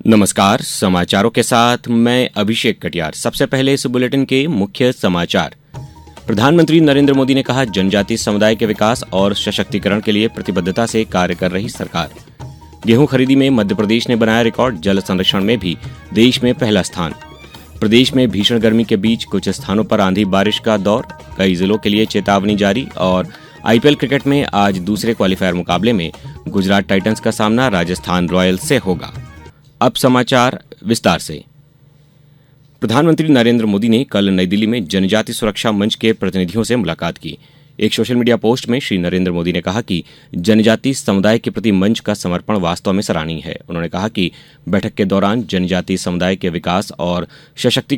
नमस्कार, समाचारों के साथ मैं अभिषेक कटियार। सबसे पहले इस बुलेटिन के मुख्य समाचार। प्रधानमंत्री नरेंद्र मोदी ने कहा, जनजातीय समुदाय के विकास और सशक्तिकरण के लिए प्रतिबद्धता से कार्य कर रही सरकार। गेहूं खरीदी में मध्य प्रदेश ने बनाया रिकॉर्ड, जल संरक्षण में भी देश में पहला स्थान। प्रदेश में भीषण गर्मी के बीच कुछ स्थानों पर आंधी बारिश का दौर, कई जिलों के लिए चेतावनी जारी। और आईपीएल क्रिकेट में आज दूसरे क्वालीफायर मुकाबले में गुजरात टाइटंस का सामना राजस्थान रॉयल्स से होगा। अब समाचार विस्तार से। प्रधानमंत्री नरेंद्र मोदी ने कल नई दिल्ली में जनजाति सुरक्षा मंच के प्रतिनिधियों से मुलाकात की। एक सोशल मीडिया पोस्ट में श्री नरेंद्र मोदी ने कहा कि जनजातीय समुदाय के प्रति मंच का समर्पण वास्तव में सराहनीय है। उन्होंने कहा कि बैठक के दौरान जनजातीय समुदाय के विकास और सशक्तिकरण